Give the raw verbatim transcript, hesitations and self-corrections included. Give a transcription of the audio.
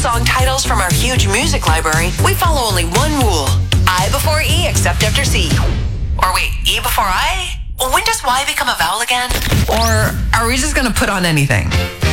song titles from our huge music library, we follow only one rule. I before E except after C. Or wait, E before I? When does Y become a vowel again? Or are we just gonna put on anything?